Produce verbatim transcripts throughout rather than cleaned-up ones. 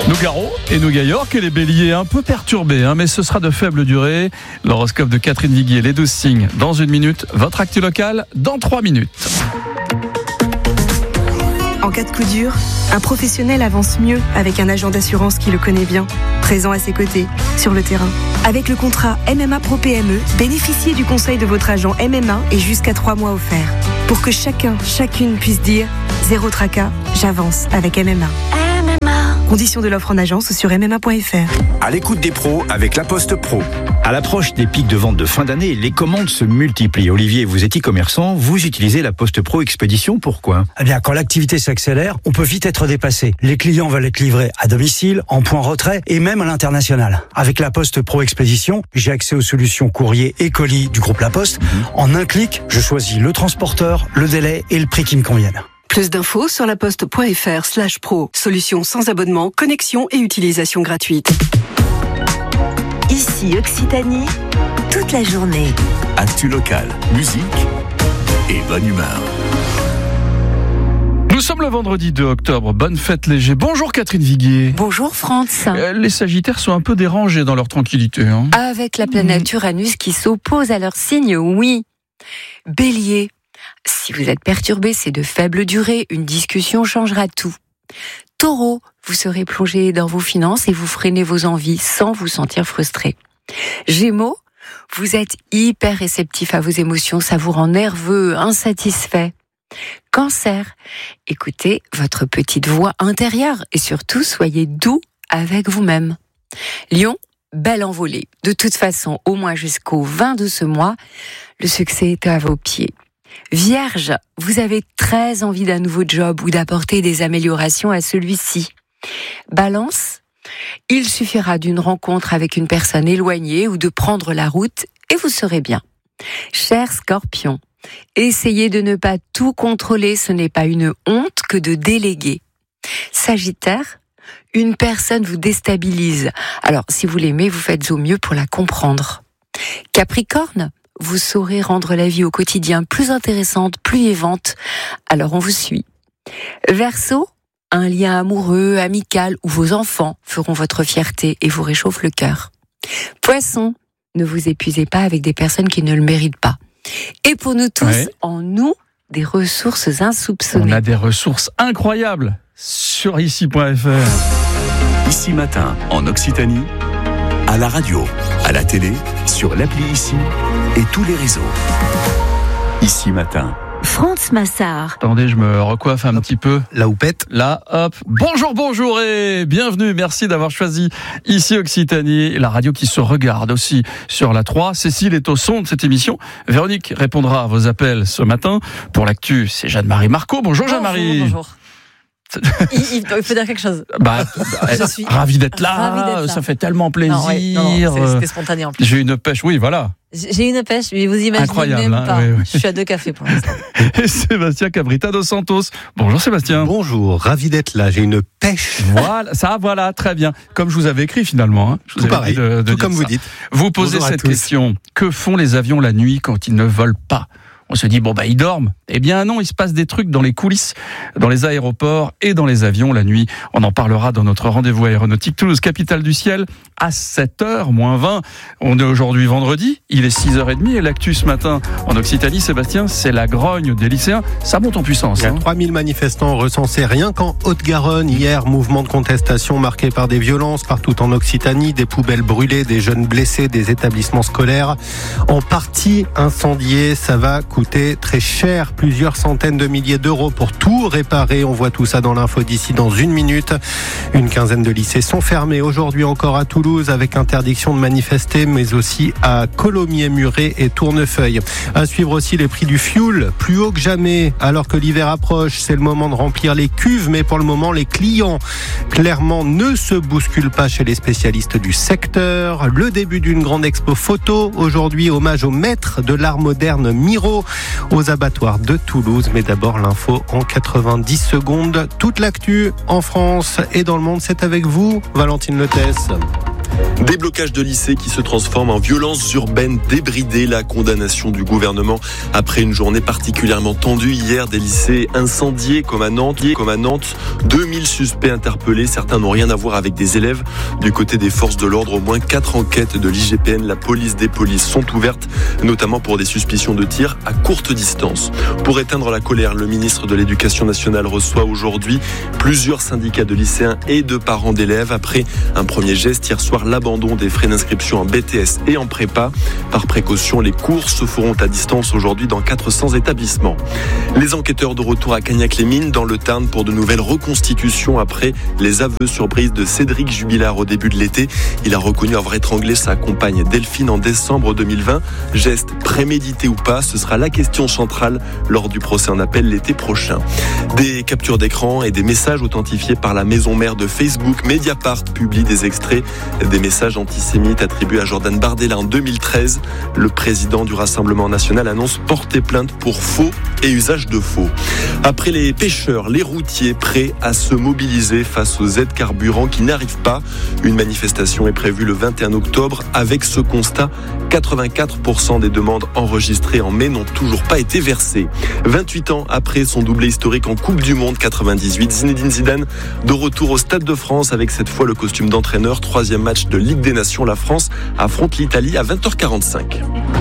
Nougaro et Nougayork et les béliers un peu perturbés, hein, mais ce sera de faible durée. L'horoscope de Catherine Viguier, les douze signes dans une minute. Votre actu locale dans trois minutes. En cas de coup dur, un professionnel avance mieux avec un agent d'assurance qui le connaît bien, présent à ses côtés, sur le terrain. Avec le contrat M M A Pro P M E, bénéficiez du conseil de votre agent M M A et jusqu'à trois mois offerts. Pour que chacun, chacune puisse dire « Zéro tracas, j'avance avec M M A ». M M A. Conditions de l'offre en agence sur m m a point f r. À l'écoute des pros avec La Poste Pro. À l'approche des pics de vente de fin d'année, les commandes se multiplient. Olivier, vous êtes e-commerçant, vous utilisez La Poste Pro Expédition, pourquoi ? Eh bien, quand l'activité s'accélère, on peut vite être dépassé. Les clients veulent être livrés à domicile, en point retrait et même à l'international. Avec La Poste Pro Expédition, j'ai accès aux solutions courrier et colis du groupe La Poste. Mmh. En un clic, je choisis le transporteur, le délai et le prix qui me conviennent. Plus d'infos sur laposte.fr slash pro. Solution sans abonnement, connexion et utilisation gratuite. Ici Occitanie, toute la journée. Actu locale, musique et bonne humeur. Nous sommes le vendredi deux octobre, bonne fête léger. Bonjour Catherine Viguier. Bonjour France. Euh, les Sagittaires sont un peu dérangés dans leur tranquillité. Hein. Avec la planète mmh. Uranus qui s'oppose à leur signe, oui. Bélier. Si vous êtes perturbé, c'est de faible durée, une discussion changera tout. Taureau, vous serez plongé dans vos finances et vous freinez vos envies sans vous sentir frustré. Gémeaux, vous êtes hyper réceptif à vos émotions, ça vous rend nerveux, insatisfait. Cancer, écoutez votre petite voix intérieure et surtout soyez doux avec vous-même. Lion, belle envolée. De toute façon, au moins jusqu'au vingt de ce mois, le succès est à vos pieds. Vierge, vous avez très envie d'un nouveau job ou d'apporter des améliorations à celui-ci. Balance, il suffira d'une rencontre avec une personne éloignée ou de prendre la route et vous serez bien. Cher Scorpion, essayez de ne pas tout contrôler, ce n'est pas une honte que de déléguer. Sagittaire, une personne vous déstabilise. Alors, si vous l'aimez, vous faites au mieux pour la comprendre. Capricorne, vous saurez rendre la vie au quotidien plus intéressante, plus vivante. Alors on vous suit. Verseau, un lien amoureux, amical ou vos enfants feront votre fierté et vous réchauffent le cœur. Poisson, ne vous épuisez pas avec des personnes qui ne le méritent pas. Et pour nous tous, ouais. en nous, des ressources insoupçonnées. On a des ressources incroyables sur ici point f r. Ici Matin, en Occitanie, à la radio, à la télé, sur l'appli Ici et tous les réseaux. Ici Matin. France Massard. Attendez, je me recoiffe un petit peu. La houppette. Là, hop. Bonjour, bonjour et bienvenue. Merci d'avoir choisi Ici Occitanie, la radio qui se regarde aussi sur la trois. Cécile est au son de cette émission. Véronique répondra à vos appels ce matin. Pour l'actu, c'est Jeanne-Marie Marco. Bonjour, bonjour Jeanne-Marie. Bonjour. Il, il faut dire quelque chose. Bah, je suis ravi d'être là. Ravi d'être là. Ça fait tellement plaisir. Non, ouais, non, non, c'était spontané en plus. J'ai une pêche, oui, voilà. J'ai une pêche, mais vous imaginez Incroyable, même hein, pas. oui, oui. Je suis à deux cafés pour l'instant. Et Sébastien Cabrita dos Santos. Bonjour Sébastien. Bonjour, ravi d'être là. J'ai une pêche. Voilà, ça, voilà, très bien. Comme je vous avais écrit finalement. Hein. Je vous Tout pareil, de, de tout comme ça. Vous dites. Vous posez Bonjour cette question. Que font les avions la nuit quand ils ne volent pas ? On se dit, bon, bah, ils dorment. Eh bien, non, il se passe des trucs dans les coulisses, dans les aéroports et dans les avions la nuit. On en parlera dans notre rendez-vous aéronautique Toulouse, capitale du ciel, à sept heures moins vingt. On est aujourd'hui vendredi, il est six heures trente et l'actu ce matin en Occitanie, Sébastien, c'est la grogne des lycéens. Ça monte en puissance. Il y a hein. trois mille manifestants recensés rien qu'en Haute-Garonne. Hier, mouvement de contestation marqué par des violences partout en Occitanie, des poubelles brûlées, des jeunes blessés, des établissements scolaires en partie incendiés. Ça va coûter très cher, plusieurs centaines de milliers d'euros pour tout réparer. On voit tout ça dans l'info d'ici dans une minute. Une quinzaine de lycées sont fermés aujourd'hui encore à Toulouse avec interdiction de manifester, mais aussi à Colomiers-Muret et Tournefeuille. À suivre aussi les prix du fioul, plus haut que jamais. Alors que l'hiver approche, c'est le moment de remplir les cuves, mais pour le moment, les clients clairement ne se bousculent pas chez les spécialistes du secteur. Le début d'une grande expo photo aujourd'hui, hommage au maître de l'art moderne Miro aux abattoirs de Toulouse. Mais d'abord l'info en quatre-vingt-dix secondes. Toute l'actu en France et dans le monde, c'est avec vous, Valentine Letès. Des blocages de lycées qui se transforment en violences urbaines débridées. La condamnation du gouvernement après une journée particulièrement tendue hier. Des lycées incendiés comme à Nantes. Comme à Nantes, deux mille suspects interpellés. Certains n'ont rien à voir avec des élèves. Du côté des forces de l'ordre, au moins quatre enquêtes de l'I G P N, la police des polices, sont ouvertes, notamment pour des suspicions de tir à courte distance. Pour éteindre la colère, le ministre de l'Éducation nationale reçoit aujourd'hui plusieurs syndicats de lycéens et de parents d'élèves. Après un premier geste hier soir, l'abandon des frais d'inscription en B T S et en prépa. Par précaution, les cours se feront à distance aujourd'hui dans quatre cents établissements. Les enquêteurs de retour à Cagnac-les-Mines dans le Tarn pour de nouvelles reconstitutions après les aveux surprises de Cédric Jubilard au début de l'été. Il a reconnu avoir étranglé sa compagne Delphine en décembre deux mille vingt. Geste prémédité ou pas, ce sera la question centrale lors du procès en appel l'été prochain. Des captures d'écran et des messages authentifiés par la maison mère de Facebook. Mediapart publie des extraits des messages antisémites attribués à Jordan Bardella en deux mille treize. Le président du Rassemblement national annonce porter plainte pour faux et usage de faux. Après les pêcheurs, les routiers prêts à se mobiliser face aux aides carburant qui n'arrivent pas. Une manifestation est prévue le vingt et un octobre. Avec ce constat, quatre-vingt-quatre pour cent des demandes enregistrées en mai n'ont toujours pas été versées. vingt-huit ans après son doublé historique en Coupe du Monde quatre-vingt-dix-huit, Zinedine Zidane de retour au Stade de France avec cette fois le costume d'entraîneur. Troisième match de Ligue des Nations, la France affronte l'Italie à vingt heures quarante-cinq.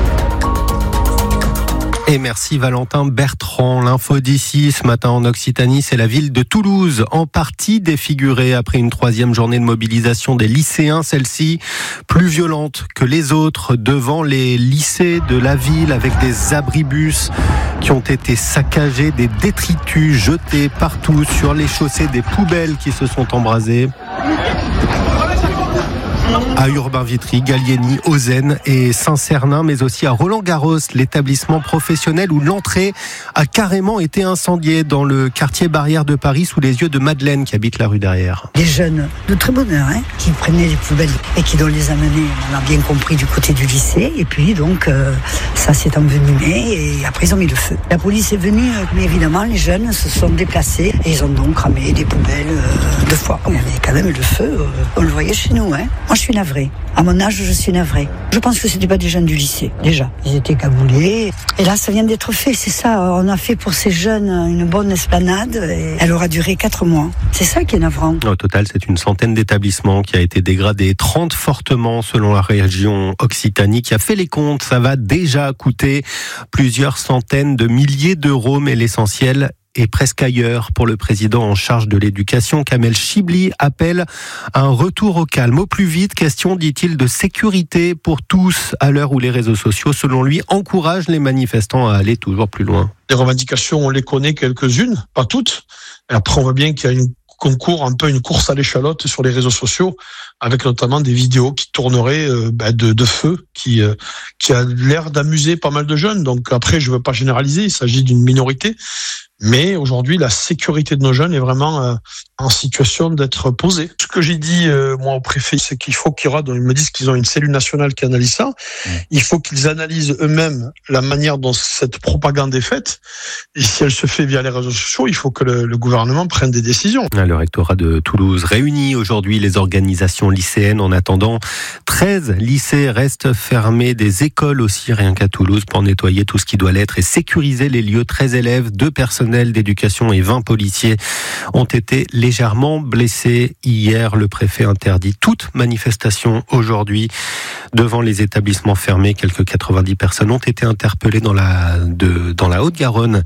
Et merci Valentin Bertrand. L'info d'ici ce matin en Occitanie, c'est la ville de Toulouse, en partie défigurée après une troisième journée de mobilisation des lycéens. Celle-ci plus violente que les autres devant les lycées de la ville avec des abribus qui ont été saccagés, des détritus jetés partout sur les chaussées, des poubelles qui se sont embrasées. À Urbain-Vitry, Gallieni, Ozenne et Saint-Cernin, mais aussi à Roland-Garros, l'établissement professionnel où l'entrée a carrément été incendiée dans le quartier Barrière de Paris sous les yeux de Madeleine qui habite la rue derrière. Des jeunes de très bonne heure hein, qui prenaient les poubelles et qui doivent les amener, on a bien compris, du côté du lycée. Et puis donc euh, ça s'est envenimé et après ils ont mis le feu. La police est venue, mais évidemment les jeunes se sont déplacés et ils ont donc cramé des poubelles euh, deux fois. Il y avait quand même le feu, euh, on le voyait chez nous. Hein. Moi je suis navrée. À mon âge, je suis navrée. Je pense que c'était pas des jeunes du lycée, déjà. Ils étaient cagoulés. Et là, ça vient d'être fait, c'est ça. On a fait pour ces jeunes une bonne esplanade. Et elle aura duré quatre mois. C'est ça qui est navrant. Au total, c'est une centaine d'établissements qui a été dégradé, trente fortement selon la région Occitanie qui a fait les comptes. Ça va déjà coûter plusieurs centaines de milliers d'euros, mais l'essentiel et presque ailleurs pour le président en charge de l'éducation. Kamel Chibli appelle à un retour au calme au plus vite. Question, dit-il, de sécurité pour tous à l'heure où les réseaux sociaux, selon lui, encouragent les manifestants à aller toujours plus loin. Les revendications, on les connaît quelques-unes, pas toutes. Et après, on voit bien qu'il y a une concours, un peu une course à l'échalote sur les réseaux sociaux, avec notamment des vidéos qui tourneraient euh, bah, de, de feu, qui, euh, qui a l'air d'amuser pas mal de jeunes. Donc après, je veux pas généraliser, il s'agit d'une minorité. Mais aujourd'hui, la sécurité de nos jeunes est vraiment euh, en situation d'être posée. Ce que j'ai dit, euh, moi, au préfet, c'est qu'il faut qu'il y aura, ils me disent qu'ils ont une cellule nationale qui analyse ça. Mmh. Il faut qu'ils analysent eux-mêmes la manière dont cette propagande est faite. Et si elle se fait via les réseaux sociaux, il faut que le, le gouvernement prenne des décisions. Le rectorat de Toulouse réunit aujourd'hui les organisations lycéennes. En attendant, treize lycées restent fermés, des écoles aussi, rien qu'à Toulouse, pour nettoyer tout ce qui doit l'être et sécuriser les lieux. treize élèves, deux personnes d'éducation et vingt policiers ont été légèrement blessés hier. Le préfet interdit toute manifestation aujourd'hui devant les établissements fermés. Quelques quatre-vingt-dix personnes ont été interpellées dans la, de, dans la Haute-Garonne,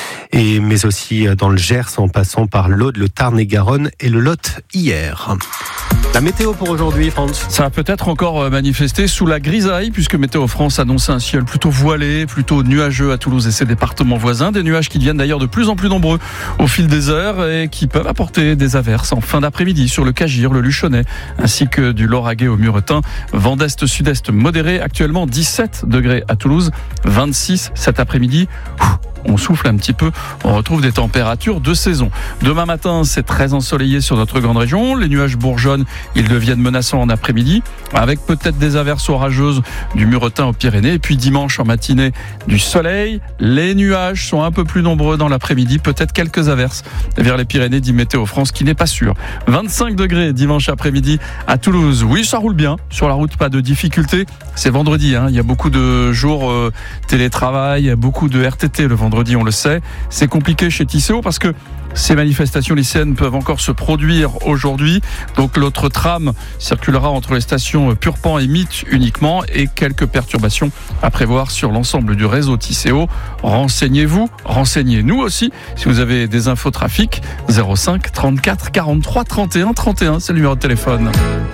et, mais aussi dans le Gers en passant par l'Aude, le Tarn-et-Garonne et le Lot hier. La météo pour aujourd'hui, Franz. Ça va peut-être encore manifester sous la grisaille puisque Météo France annonce un ciel plutôt voilé, plutôt nuageux à Toulouse et ses départements voisins. Des nuages qui deviennent d'ailleurs de plus en plus nombreux au fil des heures et qui peuvent apporter des averses en fin d'après-midi sur le Cagir, le Luchonnais ainsi que du Lauragais au Muretin. Vent d'est-sud-est modéré, actuellement dix-sept degrés à Toulouse, vingt-six cet après-midi. on souffle un petit peu, on retrouve des températures de saison. Demain matin, c'est très ensoleillé sur notre grande région. Les nuages bourgeonnent, ils deviennent menaçants en après-midi, avec peut-être des averses orageuses du Muretin aux Pyrénées. Et puis dimanche en matinée, du soleil. Les nuages sont un peu plus nombreux dans l'après-midi, peut-être quelques averses vers les Pyrénées, dit Météo France, qui n'est pas sûr. vingt-cinq degrés dimanche après-midi à Toulouse. Oui, ça roule bien. Sur la route, pas de difficultés. C'est vendredi, hein. Il y a beaucoup de jours euh, télétravail, il y a beaucoup de R T T le vendredi, on le sait. C'est compliqué chez Tisséo parce que ces manifestations lycéennes peuvent encore se produire aujourd'hui. Donc l'autre tram circulera entre les stations Purpan et Mitte uniquement, et quelques perturbations à prévoir sur l'ensemble du réseau Tisséo. Renseignez-vous, renseignez-nous aussi si vous avez des infos trafic. zéro cinq trente-quatre quarante-trois trente et un trente et un, c'est le numéro de téléphone.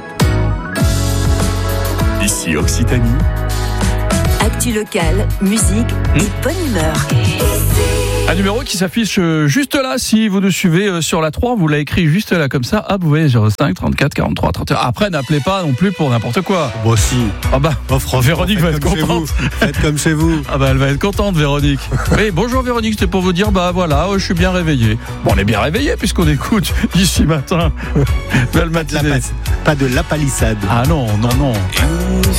Ici Occitanie. Actu locale, musique et bonne humeur. Un numéro qui s'affiche juste là, si vous nous suivez sur la trois, vous l'avez écrit juste là comme ça, hop, vous voyez, zéro cinq trente-quatre quarante-trois trente et un. Après, n'appelez pas non plus pour n'importe quoi. Moi aussi. Ah bah, oh, franchement, Véronique va être contente. Faites comme chez vous. Ah bah, elle va être contente, Véronique. Oui, bonjour Véronique, c'était pour vous dire, bah voilà, je suis bien réveillé. Bon, on est bien réveillé puisqu'on écoute ici matin. Belle matinée. Pas de la palissade. Ah non, non, non.